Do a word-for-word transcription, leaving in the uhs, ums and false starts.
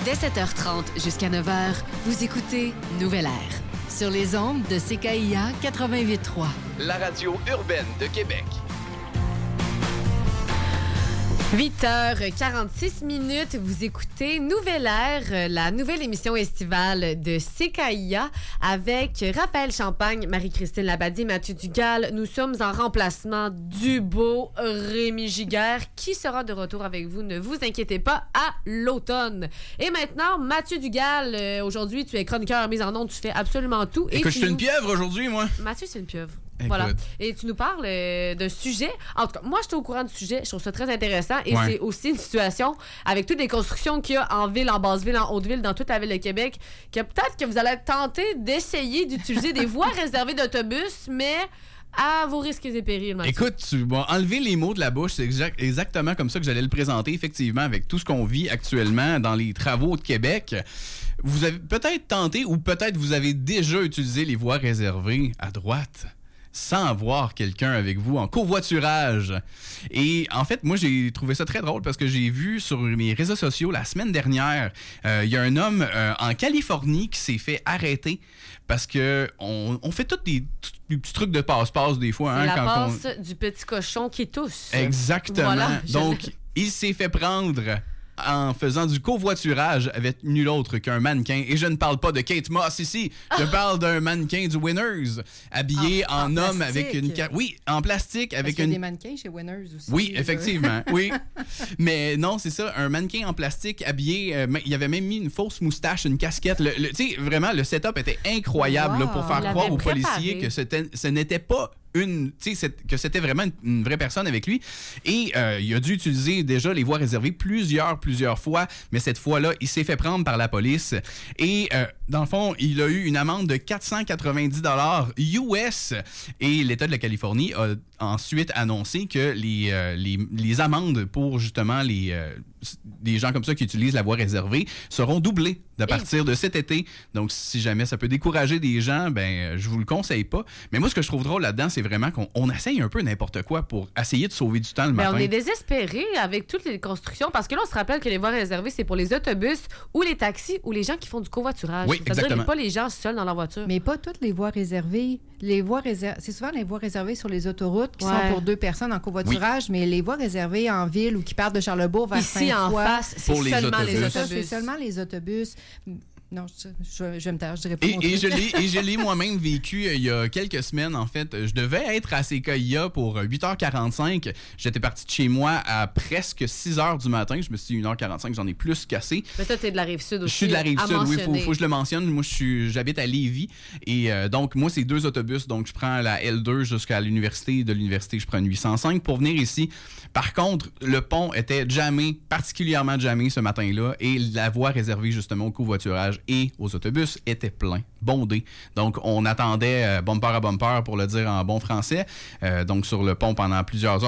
Dès sept heures trente jusqu'à neuf heures, vous écoutez Nouvelle Air sur les ondes de C K I A quatre-vingt-huit trois. La radio urbaine de Québec. huit heures quarante-six minutes, vous écoutez Nouvelle Air, la nouvelle émission estivale de C K I A avec Raphaël Champagne, Marie-Christine Labadie, Mathieu Dugal. Nous sommes en remplacement du beau Rémi Giguère qui sera de retour avec vous, ne vous inquiétez pas, à l'automne. Et maintenant, Mathieu Dugal, euh, aujourd'hui tu es chroniqueur mise en onde, tu fais absolument tout. Écoute, je suis nous... une pieuvre aujourd'hui, moi. Mathieu, c'est une pieuvre. Écoute. Voilà. Et tu nous parles euh, d'un sujet. En tout cas, moi, je suis au courant du sujet. Je trouve ça très intéressant. Et ouais. c'est aussi une situation avec toutes les constructions qu'il y a en ville, en basse-ville, en haute-ville, dans toute la ville de Québec, que peut-être que vous allez tenter d'essayer d'utiliser des voies réservées d'autobus, mais à vos risques et périls, Mathieu. Écoute, tu vas enlever les mots de la bouche. C'est exact, exactement comme ça que j'allais le présenter, effectivement, avec tout ce qu'on vit actuellement dans les travaux de Québec. Vous avez peut-être tenté ou peut-être vous avez déjà utilisé les voies réservées à droite sans avoir quelqu'un avec vous en covoiturage. Et en fait, moi, j'ai trouvé ça très drôle parce que j'ai vu sur mes réseaux sociaux la semaine dernière, il euh, y a un homme euh, en Californie qui s'est fait arrêter parce que on, on fait tous des, des petits trucs de passe-passe des fois. C'est hein, la quand passe on... du petit cochon qui tousse. Exactement. Voilà, je... Donc, il s'est fait prendre en faisant du covoiturage avec nul autre qu'un mannequin. Et je ne parle pas de Kate Moss ici. Je parle d'un mannequin du Winners, habillé en, en, en homme plastique. avec une... Ca... Oui, en plastique. Parce avec qu'il y a une... des mannequins chez Winners aussi. Oui, effectivement, oui. Mais non, c'est ça, un mannequin en plastique habillé, euh, il avait même mis une fausse moustache, une casquette. Le, le, tu sais, vraiment, le setup était incroyable wow. là, pour faire Il croire aux préparé. policiers que c'était, ce n'était pas une, tu sais, que c'était vraiment une, une vraie personne avec lui. Et euh, il a dû utiliser déjà les voies réservées plusieurs, plusieurs fois, mais cette fois-là, il s'est fait prendre par la police. Et euh, dans le fond, il a eu une amende de quatre cent quatre-vingt-dix dollars U S. Et l'État de la Californie a ensuite annoncé que les, euh, les, les amendes pour justement les, euh, des gens comme ça qui utilisent la voie réservée seront doublées à partir de cet été. Donc, si jamais ça peut décourager des gens, ben, je vous le conseille pas. Mais moi, ce que je trouve drôle là-dedans, c'est vraiment qu'on on essaye un peu n'importe quoi pour essayer de sauver du temps le Mais matin. on est désespérés avec toutes les constructions parce que là, on se rappelle que les voies réservées, c'est pour les autobus ou les taxis ou les gens qui font du covoiturage. Oui, C'est-à-dire exactement. pas les gens seuls dans leur voiture. Mais pas toutes les voies réservées. Les voies réser... C'est souvent les voies réservées sur les autoroutes qui Ouais. sont pour deux personnes en covoiturage, oui. Mais les voies réservées en ville ou qui partent de Charlebourg vers Ici, en Sainte-Foy, face, c'est Pour les seulement les autobus. autobus. Ça, c'est seulement les autobus. Non, je, je, je vais me taire, je dirais pas Et, mon et, truc. je l'ai, et je l'ai moi-même vécu euh, il y a quelques semaines, en fait. Je devais être à C K I A pour huit heures quarante-cinq. J'étais parti de chez moi à presque six heures du matin. Je me suis dit une heure quarante-cinq, j'en ai plus cassé. Mais toi, t'es de la Rive-Sud aussi. Je suis de la Rive-Sud, oui, il faut, mentionner. faut que je le mentionne. Moi, je suis, j'habite à Lévis. Et euh, donc, moi, c'est deux autobus. Donc, je prends la L deux jusqu'à l'université. De l'université, je prends une huit cent cinq pour venir ici. Par contre, le pont était jammé, particulièrement jammé ce matin-là. Et la voie réservée, justement, au covoiturage et aux autobus était plein, bondé. Donc, on attendait euh, bumper à bumper, pour le dire en bon français, euh, donc sur le pont pendant plusieurs heures.